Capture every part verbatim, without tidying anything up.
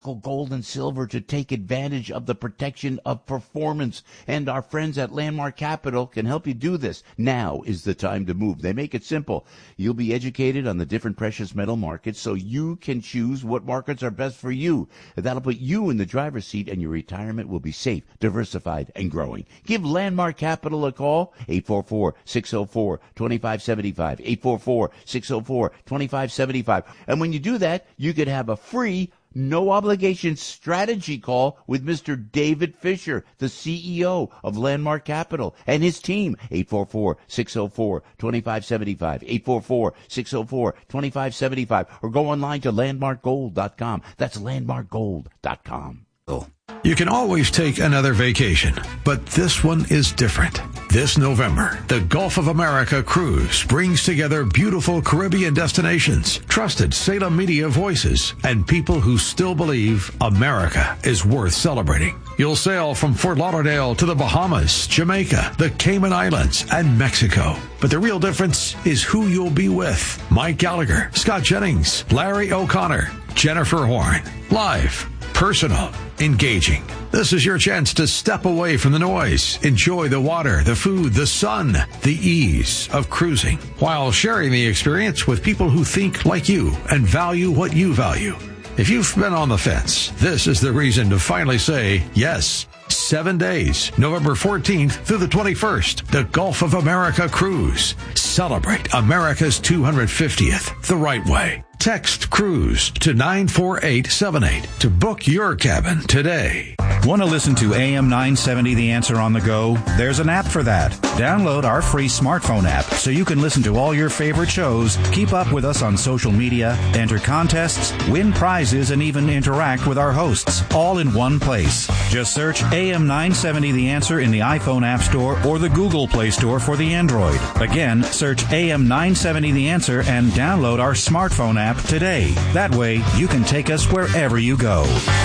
gold and silver to take advantage of the protection of performance. And our friends at Landmark Capital can help you do this. Now is the time to move. They make it simple. You'll be educated on the different precious metal markets so you can choose what markets are best for you. That'll put you in the driver's seat and your retirement will be safe, diversified, and growing. Give Landmark Capital a call, eight four four, six zero four, two five seven five, eight four four, six zero four, two five seven five. And when you do that, you could have a free no obligation strategy call with Mister David Fisher, the C E O of Landmark Capital, and his team. eight four four, six zero four, two five seven five, eight four four, six zero four, two five seven five, or go online to landmark gold dot com. That's landmark gold dot com. You can always take another vacation, but this one is different. This November, the Gulf of America Cruise brings together beautiful Caribbean destinations, trusted Salem media voices, and people who still believe America is worth celebrating. You'll sail from Fort Lauderdale to the Bahamas, Jamaica, the Cayman Islands, and Mexico. But the real difference is who you'll be with. Mike Gallagher, Scott Jennings, Larry O'Connor, Jennifer Horn. Live, personal, engaging. This is your chance to step away from the noise, enjoy the water, the food, the sun, the ease of cruising, while sharing the experience with people who think like you and value what you value. If you've been on the fence, this is the reason to finally say yes. Seven days, November fourteenth through the twenty-first, the Gulf of America Cruise. Celebrate America's two hundred fiftieth the right way. Text CRUISE to nine four eight seven eight to book your cabin today. Want to listen to A M nine seventy The Answer on the go? There's an app for that. Download our free smartphone app so you can listen to all your favorite shows, keep up with us on social media, enter contests, win prizes, and even interact with our hosts, all in one place. Just search A M nine seventy The Answer in the iPhone App Store or the Google Play Store for the Android. Again, search A M nine seventy The Answer and download our smartphone app today. That way, you can take us wherever you go.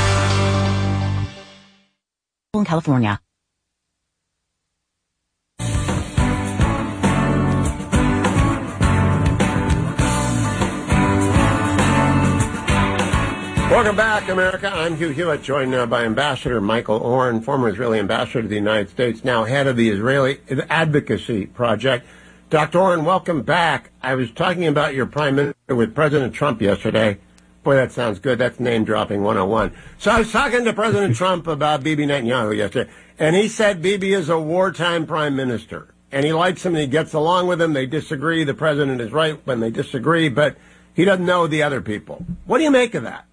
California. Welcome back, America. I'm Hugh Hewitt, joined now by Ambassador Michael Oren, former Israeli ambassador to the United States, now head of the Israeli Advocacy Project. Doctor Oren, welcome back. I was talking about your prime minister with President Trump yesterday. Boy, that sounds good. That's name-dropping one oh one. So I was talking to President Trump about Bibi Netanyahu yesterday, and he said Bibi is a wartime prime minister. And he likes him, and he gets along with him. They disagree. The president is right when they disagree, but he doesn't know the other people. What do you make of that?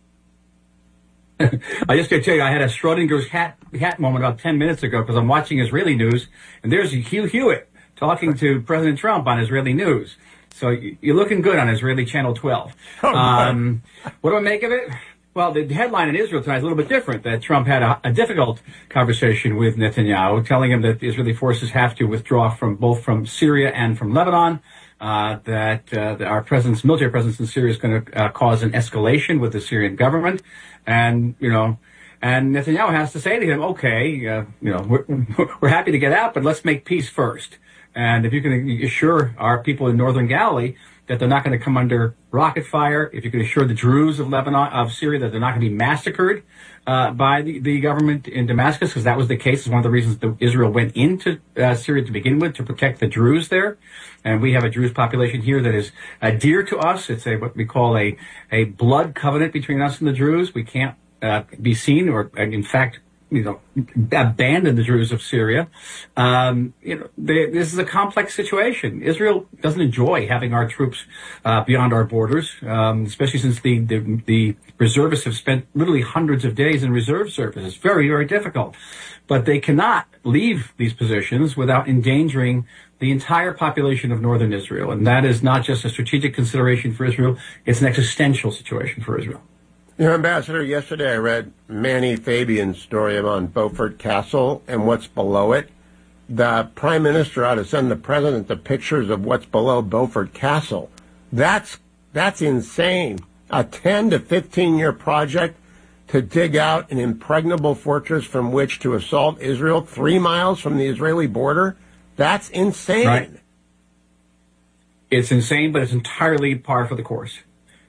I just got to tell you, I had a Schrodinger's hat, hat moment about ten minutes ago because I'm watching Israeli news, and there's Hugh Hewitt talking to President Trump on Israeli news. So you're looking good on Israeli Channel twelve. Oh, um, what do I make of it? Well, the headline in Israel tonight is a little bit different, that Trump had a, a difficult conversation with Netanyahu, telling him that the Israeli forces have to withdraw from both from Syria and from Lebanon, uh, that, uh, that our presence, military presence in Syria is going to uh, cause an escalation with the Syrian government. And, you know, and Netanyahu has to say to him, okay, uh, you know, we're, we're happy to get out, but let's make peace first. And if you can assure our people in northern Galilee that they're not going to come under rocket fire, if you can assure the Druze of Lebanon, of Syria, that they're not going to be massacred uh, by the, the government in Damascus, because that was the case. It's one of the reasons that Israel went into uh, Syria to begin with, to protect the Druze there. And we have a Druze population here that is uh, dear to us. It's a what we call a, a blood covenant between us and the Druze. We can't uh, be seen or, in fact, you know, abandon the Druze of Syria. Um, you know, they, this is a complex situation. Israel doesn't enjoy having our troops uh, beyond our borders, um, especially since the, the the reservists have spent literally hundreds of days in reserve service. It's very, very difficult. But they cannot leave these positions without endangering the entire population of northern Israel. And that is not just a strategic consideration for Israel, it's an existential situation for Israel. You know, Ambassador, yesterday I read Manny Fabian's story about Beaufort Castle and what's below it. The Prime Minister ought to send the President the pictures of what's below Beaufort Castle. That's that's insane. A ten to fifteen year project to dig out an impregnable fortress from which to assault Israel three miles from the Israeli border. That's insane. Right. It's insane, but it's entirely par for the course.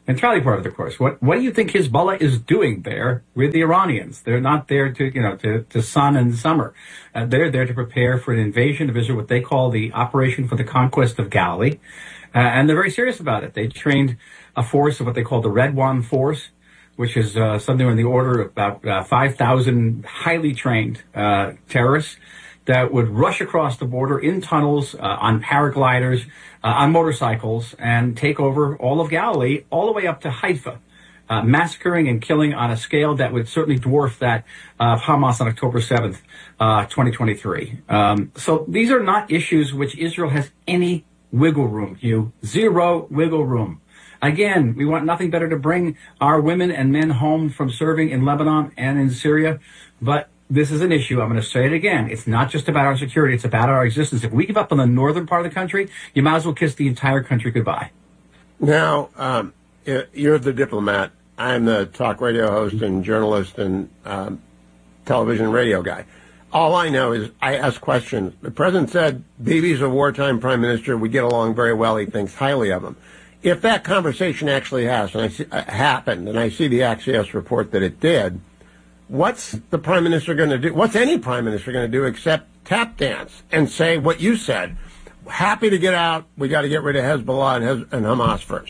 entirely part of the course. What what do you think Hezbollah is doing there with the Iranians? They're not there to, you know, to, to sun and summer. Uh, they're there to prepare for an invasion of Israel, what they call the Operation for the Conquest of Galilee. Uh, and they're very serious about it. They trained a force of what they call the Redwan Force, which is uh, something in the order of about uh, five thousand highly trained uh, terrorists that would rush across the border in tunnels, uh, on paragliders, uh, on motorcycles, and take over all of Galilee, all the way up to Haifa, uh, massacring and killing on a scale that would certainly dwarf that of Hamas on October seventh, uh, twenty twenty-three. Um, so these are not issues which Israel has any wiggle room, Hugh. Zero wiggle room. Again, we want nothing better to bring our women and men home from serving in Lebanon and in Syria, but this is an issue. I'm going to say it again. It's not just about our security. It's about our existence. If we give up on the northern part of the country, you might as well kiss the entire country goodbye. Now, um, you're the diplomat. I'm the talk radio host and journalist and um, television radio guy. All I know is I ask questions. The president said Bibi's a wartime prime minister. We get along very well. He thinks highly of him. If that conversation actually has and I see, uh, happened, and I see the Axios report that it did, what's the prime minister going to do? What's any prime minister going to do except tap dance and say what you said? Happy to get out. We got to get rid of Hezbollah and, Hez- and Hamas first.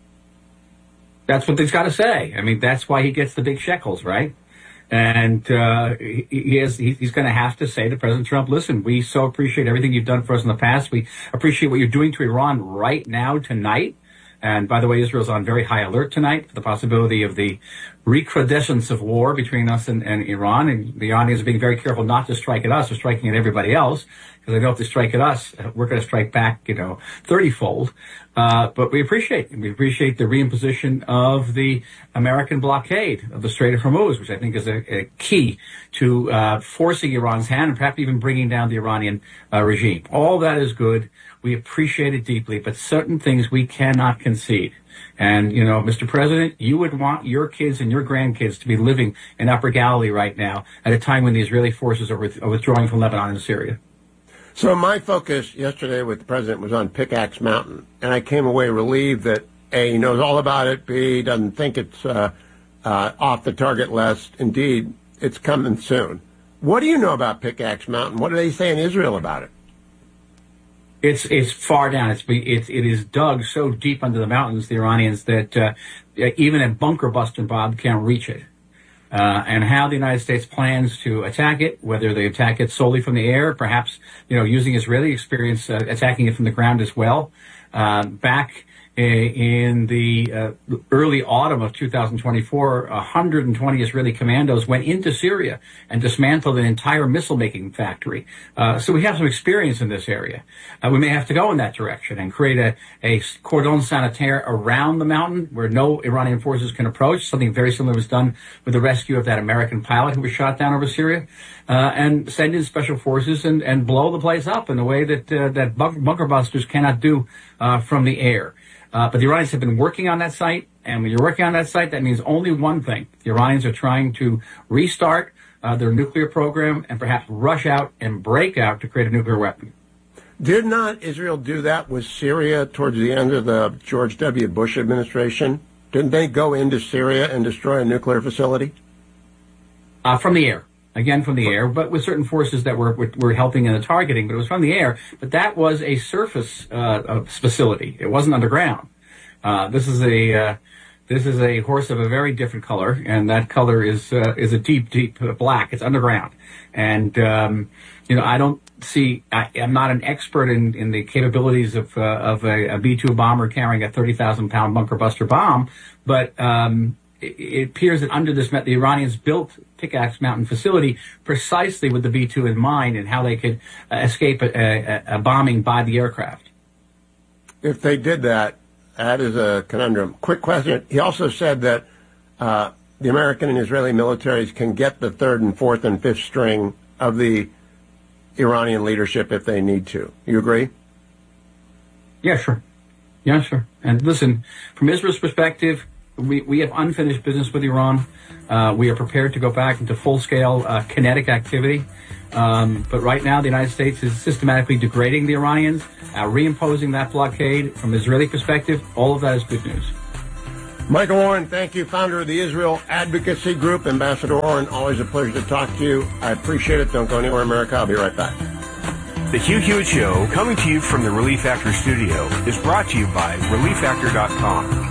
That's what he's got to say. I mean, that's why he gets the big shekels, right? And uh, he, he is, he's going to have to say to President Trump, listen, we so appreciate everything you've done for us in the past. We appreciate what you're doing to Iran right now, tonight. And by the way, Israel's on very high alert tonight for the possibility of the recrudescence of war between us and, and Iran. And the Iranians are being very careful not to strike at us. They're striking at everybody else, because they know if they strike at us, we're going to strike back, you know, thirty-fold. Uh, but we appreciate we appreciate the reimposition of the American blockade of the Strait of Hormuz, which I think is a, a key to uh, forcing Iran's hand and perhaps even bringing down the Iranian uh, regime. All that is good. We appreciate it deeply, but certain things we cannot concede. And, you know, Mister President, you would want your kids and your grandkids to be living in Upper Galilee right now at a time when the Israeli forces are, with, are withdrawing from Lebanon and Syria. So my focus yesterday with the president was on Pickaxe Mountain, and I came away relieved that A, he knows all about it, B, he doesn't think it's uh, uh, off the target list. Indeed, it's coming soon. What do you know about Pickaxe Mountain? What do they say in Israel about it? It's it's far down. It's it it is dug so deep under the mountains, the Iranians, that uh, even a bunker buster, Bob, can't reach it. Uh, and how the United States plans to attack it, whether they attack it solely from the air, perhaps, you know, using Israeli experience, uh, attacking it from the ground as well. Uh, back in the uh, early autumn of two thousand twenty-four, one hundred twenty Israeli commandos went into Syria and dismantled an entire missile-making factory. Uh, so we have some experience in this area. Uh, we may have to go in that direction and create a, a cordon sanitaire around the mountain where no Iranian forces can approach. Something very similar was done with the rescue of that American pilot who was shot down over Syria. Uh, and send in special forces and, and blow the place up in a way that uh, that bunker busters cannot do uh, from the air. Uh, but the Iranians have been working on that site, and when you're working on that site, that means only one thing. The Iranians are trying to restart uh, their nuclear program and perhaps rush out and break out to create a nuclear weapon. Did not Israel do that with Syria towards the end of the George W. Bush administration? Didn't they go into Syria and destroy a nuclear facility? Uh, from the air. Again, from the air, but with certain forces that were, were, were helping in the targeting, but it was from the air. But that was a surface uh, facility. It wasn't underground. Uh, this is a uh, this is a horse of a very different color, and that color is uh, is a deep, deep black. It's underground, and um, you know I don't see. I, I'm not an expert in, in the capabilities of uh, of a, a B two bomber carrying a thirty thousand pound bunker buster bomb, but um, it, it appears that under this, the Iranians built Pickaxe Mountain facility precisely with the B two in mind and how they could uh, escape a, a, a bombing by the aircraft. If they did that, that is a conundrum. Quick question. He also said that uh, the American and Israeli militaries can get the third and fourth and fifth string of the Iranian leadership if they need to. You agree? Yeah, sure. Yeah, sure. And listen, from Israel's perspective, we, we have unfinished business with Iran. Uh, we are prepared to go back into full-scale uh, kinetic activity. Um, but right now, the United States is systematically degrading the Iranians, uh, reimposing that blockade. From Israeli perspective, all of that is good news. Michael Oren, thank you, founder of the Israel Advocacy Group. Ambassador Oren, always a pleasure to talk to you. I appreciate it. Don't go anywhere, America. I'll be right back. The Hugh Hewitt Show, coming to you from the Relief Factor studio, is brought to you by relief factor dot com.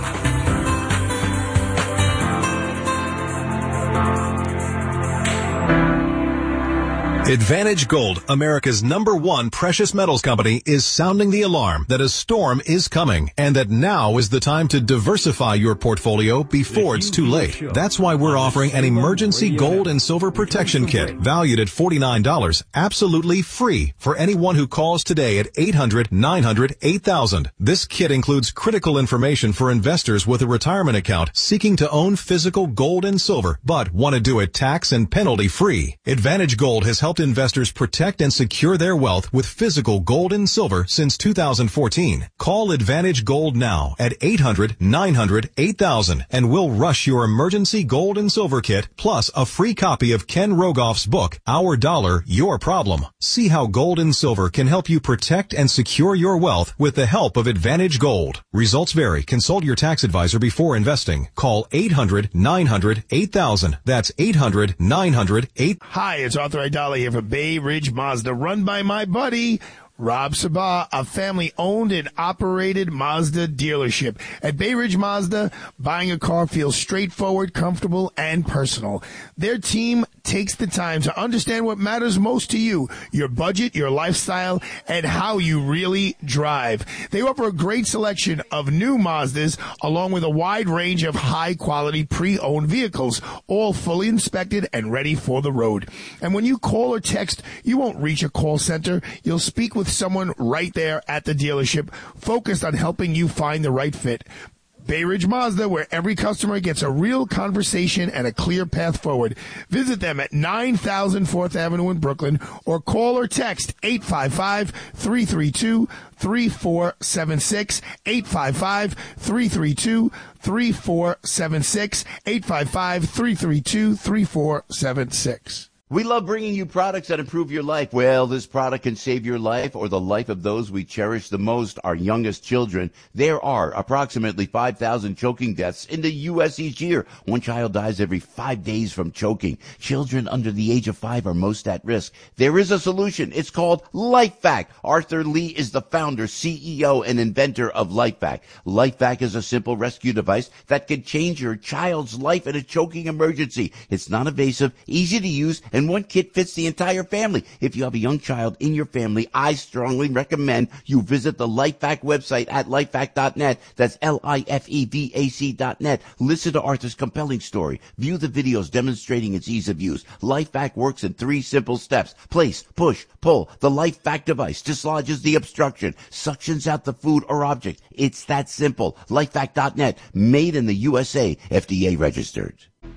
Advantage Gold, America's number one precious metals company, is sounding the alarm that a storm is coming and that now is the time to diversify your portfolio before it's too late. That's why we're offering an emergency gold and silver protection kit valued at forty-nine dollars, absolutely free for anyone who calls today at eight hundred, nine hundred, eight thousand. This kit includes critical information for investors with a retirement account seeking to own physical gold and silver but want to do it tax and penalty free. Advantage Gold has helped investors protect and secure their wealth with physical gold and silver since two thousand fourteen. Call Advantage Gold now at eight hundred, nine hundred, eight thousand and we'll rush your emergency gold and silver kit plus a free copy of Ken Rogoff's book, Our Dollar, Your Problem. See how gold and silver can help you protect and secure your wealth with the help of Advantage Gold. Results vary. Consult your tax advisor before investing. Call eight hundred, nine hundred, eight thousand. That's eight hundred, nine hundred, eight thousand. Hi, it's Arthur Aidala here for Bay Ridge Mazda, run by my buddy Rob Sabah, a family-owned and operated Mazda dealership. At Bay Ridge Mazda, buying a car feels straightforward, comfortable, and personal. Their team takes the time to understand what matters most to you, your budget, your lifestyle, and how you really drive. They offer a great selection of new Mazdas, along with a wide range of high-quality pre-owned vehicles, all fully inspected and ready for the road. And when you call or text, you won't reach a call center. You'll speak with someone right there at the dealership, focused on helping you find the right fit. Bay Ridge Mazda, where every customer gets a real conversation and a clear path forward. Visit them at nine thousand fourth Avenue in Brooklyn or call or text eight five five, three three two, three four seven six, eight five five, three three two, three four seven six, eight five five, three three two, three four seven six. We love bringing you products that improve your life. Well, this product can save your life or the life of those we cherish the most, our youngest children. There are approximately five thousand choking deaths in the U S each year. One child dies every five days from choking. Children under the age of five are most at risk. There is a solution. It's called LifeVac. Arthur Lee is the founder, C E O, and inventor of LifeVac. LifeVac is a simple rescue device that can change your child's life in a choking emergency. It's non-invasive, easy to use, and one kit fits the entire family. If you have a young child in your family, I strongly recommend you visit the LifeVac website at lifevac dot net. That's L I F E V A C dot net. Listen to Arthur's compelling story. View the videos demonstrating its ease of use. LifeVac works in three simple steps. Place, push, pull. The LifeVac device dislodges the obstruction, suctions out the food or object. It's that simple. lifevac dot net. Made in the U S A. F D A registered.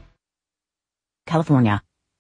California.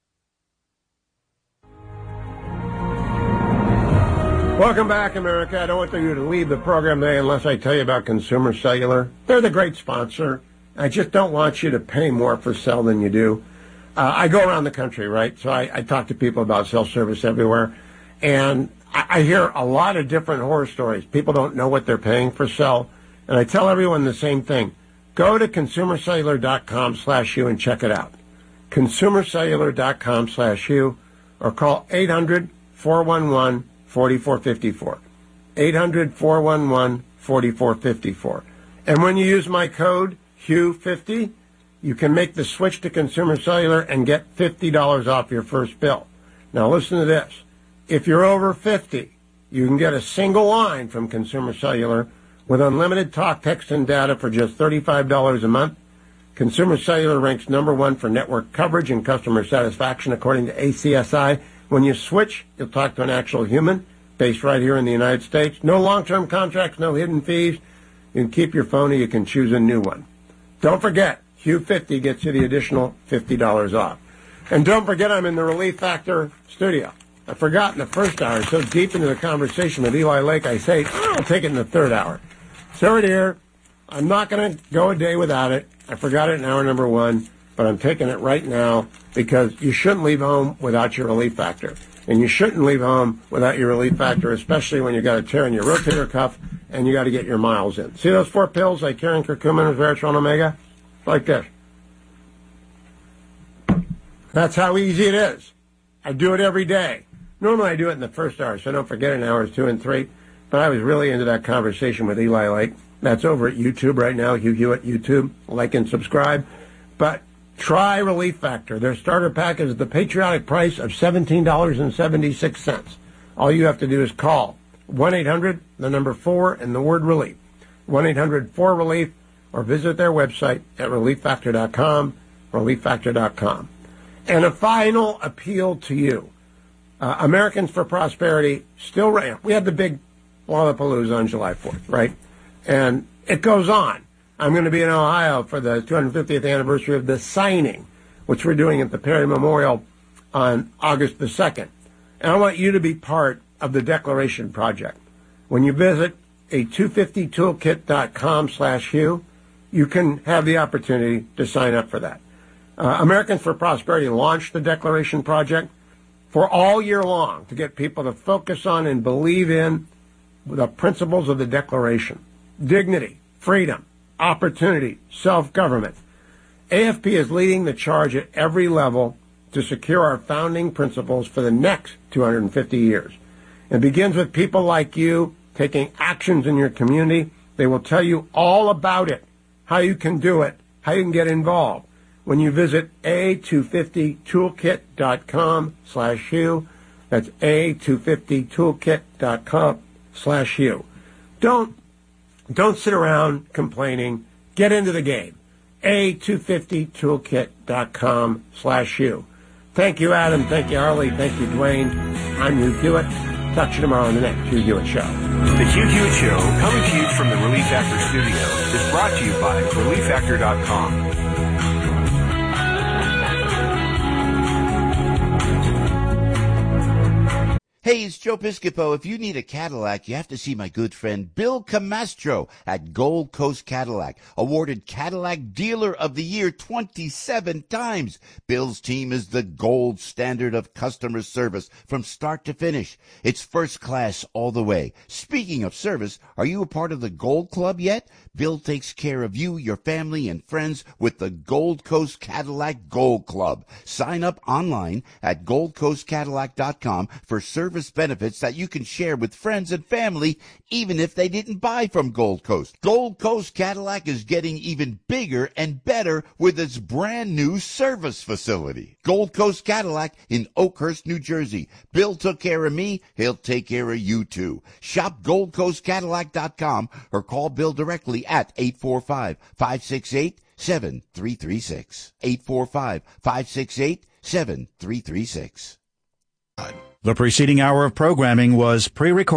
Welcome back, America. I don't want you to leave the program today unless I tell you about Consumer Cellular. They're the great sponsor. I just don't want you to pay more for cell than you do. Uh, I go around the country, right? So I, I talk to people about cell service everywhere. And I, I hear a lot of different horror stories. People don't know what they're paying for cell. And I tell everyone the same thing. Go to consumer cellular dot com slash you and check it out. consumer cellular dot com slash you or call eight hundred, four one one, four four five four. eight hundred, four one one, four four five four. And when you use my code, Hugh fifty, you can make the switch to Consumer Cellular and get fifty dollars off your first bill. Now listen to this. If you're over fifty, you can get a single line from Consumer Cellular with unlimited talk, text, and data for just thirty-five dollars a month. Consumer Cellular ranks number one for network coverage and customer satisfaction according to A C S I. When you switch, you'll talk to an actual human based right here in the United States. No long-term contracts, no hidden fees. You can keep your phone or you can choose a new one. Don't forget, Hugh fifty gets you the additional fifty dollars off. And don't forget, I'm in the Relief Factor studio. I forgot in the first hour, so deep into the conversation with Eli Lake, I say, oh, I'll take it in the third hour. So right here, I'm not going to go a day without it. I forgot it in hour number one, but I'm taking it right now because you shouldn't leave home without your Relief Factor. And you shouldn't leave home without your Relief Factor, especially when you got a tear in your rotator cuff and you got to get your miles in. See those four pills, like Icarian, curcumin, resveratrol, and omega? like this. That's how easy it is. I do it every day. Normally I do it in the first hour, so don't forget in hours two and three. But I was really into that conversation with Eli Lake. That's over at YouTube right now, Hugh Hewitt YouTube. Like and subscribe. But try Relief Factor. Their starter pack is the patriotic price of seventeen dollars and seventy-six cents. All you have to do is call one eight hundred, the number four, and the word relief. one eight hundred four relief, or visit their website at relief factor dot com, relief factor dot com. And a final appeal to you. Uh, Americans for Prosperity still ran. We had the big Lollapalooza on July fourth, right? And it goes on. I'm going to be in Ohio for the two hundred fiftieth anniversary of the signing, which we're doing at the Perry Memorial on August the second. And I want you to be part of the Declaration Project. When you visit a two fifty toolkit dot com slash Hugh, you can have the opportunity to sign up for that. Uh, Americans for Prosperity launched the Declaration Project for all year long to get people to focus on and believe in the principles of the Declaration. Dignity, freedom, opportunity, self-government. A F P is leading the charge at every level to secure our founding principles for the next two hundred fifty years. It begins with people like you taking actions in your community. They will tell you all about it, how you can do it, how you can get involved. When you visit a two fifty toolkit dot com slash Hugh, that's a two fifty toolkit dot com slash Hugh. Don't, don't sit around complaining. Get into the game. a two fifty toolkit dot com slash Hugh. Thank you, Adam. Thank you, Harley. Thank you, Dwayne. I'm Hugh Hewitt. Talk to you tomorrow on the next Hugh Hewitt Show. The Hugh Hewitt Show, coming to you from the Relief Factor studio, is brought to you by relief factor dot com. Hey, it's Joe Piscopo. If you need a Cadillac, you have to see my good friend Bill Camastro at Gold Coast Cadillac, awarded Cadillac Dealer of the Year twenty-seven times. Bill's team is the gold standard of customer service from start to finish. It's first class all the way. Speaking of service, are you a part of the Gold Club yet? Bill takes care of you, your family, and friends with the Gold Coast Cadillac Gold Club. Sign up online at gold coast cadillac dot com for service benefits that you can share with friends and family, even if they didn't buy from Gold Coast. Gold Coast Cadillac is getting even bigger and better with its brand new service facility. Gold Coast Cadillac in Oakhurst, New Jersey. Bill took care of me. He'll take care of you too. Shop gold coast cadillac dot com or call Bill directly at eight four five, five six eight, seven three three six. eight four five, five six eight, seven three three six. The preceding hour of programming was pre-recorded.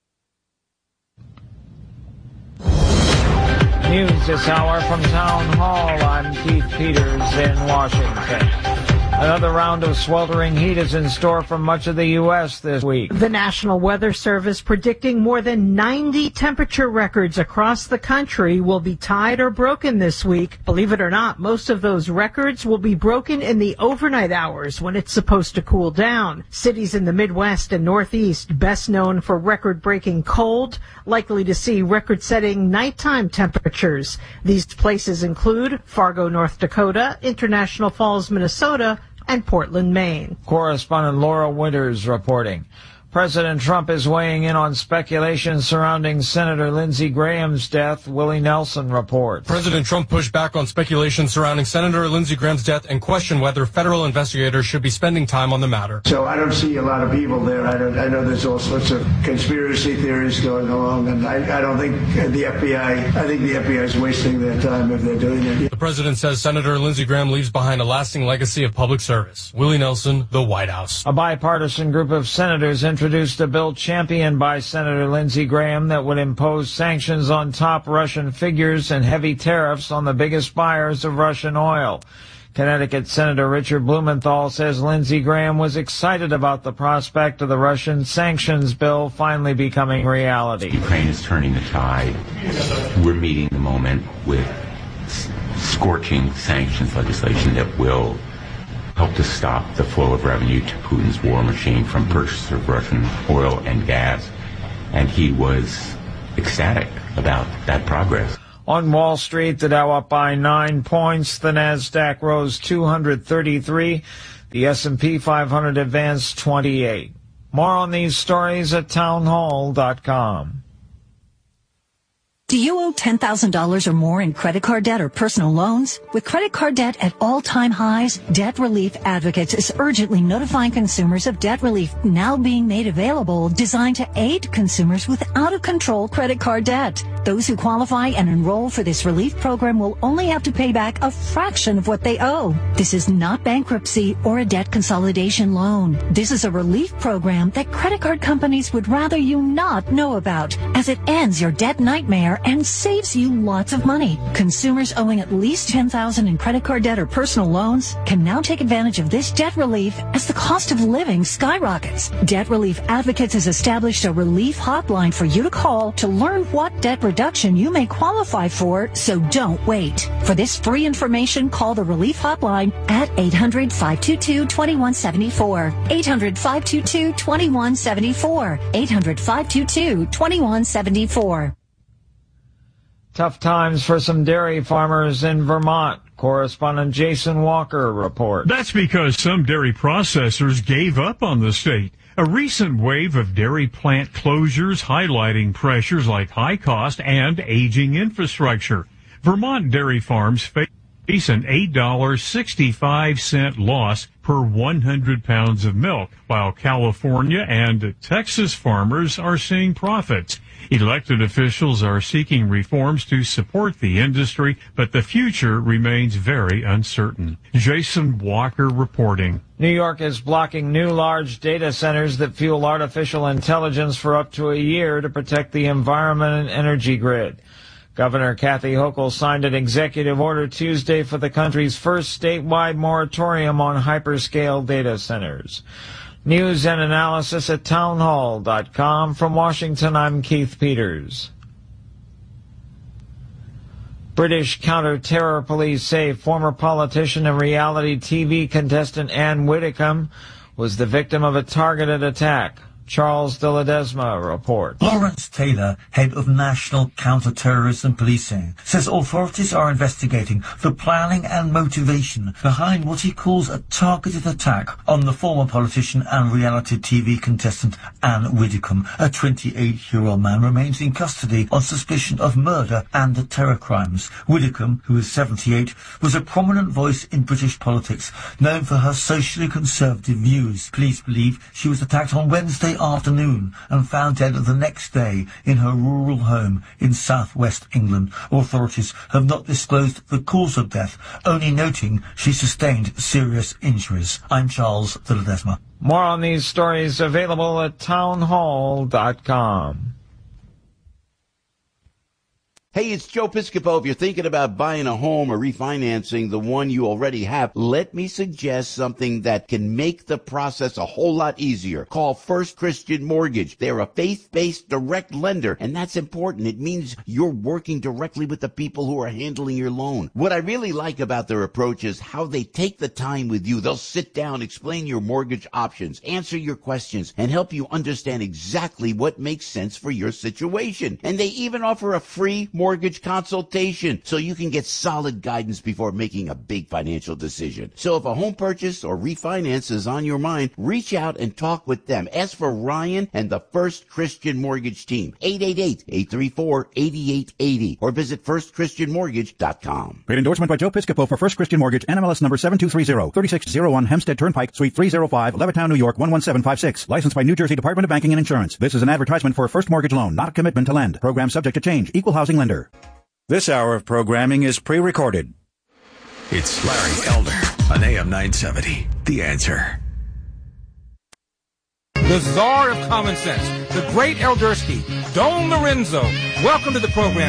News this hour from Town Hall. I'm Keith Peters in Washington. Another round of sweltering heat is in store for much of the U S this week. The National Weather Service predicting more than ninety temperature records across the country will be tied or broken this week. Believe it or not, most of those records will be broken in the overnight hours when it's supposed to cool down. Cities in the Midwest and Northeast, best known for record-breaking cold, likely to see record-setting nighttime temperatures. These places include Fargo, North Dakota, International Falls, Minnesota, and Portland, Maine. Correspondent Laura Winters reporting. President Trump is weighing in on speculation surrounding Senator Lindsey Graham's death. Willie Nelson reports. President Trump pushed back on speculation surrounding Senator Lindsey Graham's death and questioned whether federal investigators should be spending time on the matter. So I don't see a lot of evil there. I, don't, I know there's all sorts of conspiracy theories going along, and I, I don't think the F B I, I think the F B I is wasting their time if they're doing it. The president says Senator Lindsey Graham leaves behind a lasting legacy of public service. Willie Nelson, The White House. A bipartisan group of senators introduced a bill championed by Senator Lindsey Graham that would impose sanctions on top Russian figures and heavy tariffs on the biggest buyers of Russian oil. Connecticut Senator Richard Blumenthal says Lindsey Graham was excited about the prospect of the Russian sanctions bill finally becoming reality. Ukraine is turning the tide. We're meeting the moment with scorching sanctions legislation that will help to stop the flow of revenue to Putin's war machine from purchase of Russian oil and gas. And he was ecstatic about that progress. On Wall Street, the Dow up by nine points. The Nasdaq rose two hundred thirty-three. The S and P five hundred advanced twenty-eight. More on these stories at townhall dot com. Do you owe ten thousand dollars or more in credit card debt or personal loans? With credit card debt at all-time highs, Debt Relief Advocates is urgently notifying consumers of debt relief now being made available, designed to aid consumers with out-of-control credit card debt. Those who qualify and enroll for this relief program will only have to pay back a fraction of what they owe. This is not bankruptcy or a debt consolidation loan. This is a relief program that credit card companies would rather you not know about, as it ends your debt nightmare and saves you lots of money. Consumers owing at least ten thousand dollars in credit card debt or personal loans can now take advantage of this debt relief as the cost of living skyrockets. Debt Relief Advocates has established a relief hotline for you to call to learn what debt reduction you may qualify for, so don't wait. For this free information, call the relief hotline at eight hundred, five two two, two one seven four. eight hundred, five two two, two one seven four. eight hundred, five two two, two one seven four. Tough times for some dairy farmers in Vermont. Correspondent Jason Walker reports. That's because some dairy processors gave up on the state. A recent wave of dairy plant closures highlighting pressures like high cost and aging infrastructure. Vermont dairy farms face an eight dollars and sixty-five cents loss per one hundred pounds of milk, while California and Texas farmers are seeing profits. Elected officials are seeking reforms to support the industry, but the future remains very uncertain. Jason Walker reporting. New York is blocking new large data centers that fuel artificial intelligence for up to a year to protect the environment and energy grid. Governor Kathy Hochul signed an executive order Tuesday for the country's first statewide moratorium on hyperscale data centers. News and analysis at townhall dot com. From Washington, I'm Keith Peters. British counter-terror police say former politician and reality T V contestant Anne Widdecombe was the victim of a targeted attack. Charles de Ledesma reports. Lawrence Taylor, head of National Counter-Terrorism Policing, says authorities are investigating the planning and motivation behind what he calls a targeted attack on the former politician and reality T V contestant Anne Widdecombe. A twenty-eight-year-old man remains in custody on suspicion of murder and terror crimes. Widdecombe, who is seventy-eight, was a prominent voice in British politics, known for her socially conservative views. Police believe she was attacked on Wednesday afternoon and found dead the next day in her rural home in southwest England. Authorities have not disclosed the cause of death, only noting she sustained serious injuries. I'm Charles de Ledesma. More on these stories available at townhall dot com. Hey, it's Joe Piscopo. If you're thinking about buying a home or refinancing the one you already have, let me suggest something that can make the process a whole lot easier. Call First Christian Mortgage. They're a faith-based direct lender, and that's important. It means you're working directly with the people who are handling your loan. What I really like about their approach is how they take the time with you. They'll sit down, explain your mortgage options, answer your questions, and help you understand exactly what makes sense for your situation. And they even offer a free mortgage mortgage consultation so you can get solid guidance before making a big financial decision. So if a home purchase or refinance is on your mind, reach out and talk with them. Ask for Ryan and the First Christian Mortgage team, eight eight eight, eight three four, eight eight eight zero, or visit first christian mortgage dot com. Great endorsement by Joe Piscopo for First Christian Mortgage, N M L S number seven two three zero, thirty-six oh one Hempstead Turnpike, Suite three oh five, Levittown, New York one one seven five six. Licensed by New Jersey Department of Banking and Insurance. This is an advertisement for a first mortgage loan, not a commitment to lend. Program subject to change. Equal housing lender. This hour of programming is pre-recorded. It's Larry Elder on A M nine seventy. The Answer. The czar of common sense, the great Eldersky, Don Lorenzo. Welcome to the program.